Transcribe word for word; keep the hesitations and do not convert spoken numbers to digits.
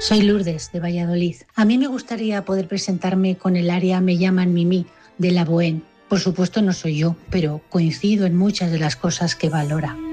Soy Lourdes, de Valladolid. A mí me gustaría poder presentarme con el área Me llaman Mimi, de La Bohème. Por supuesto no soy yo, pero coincido en muchas de las cosas que valora.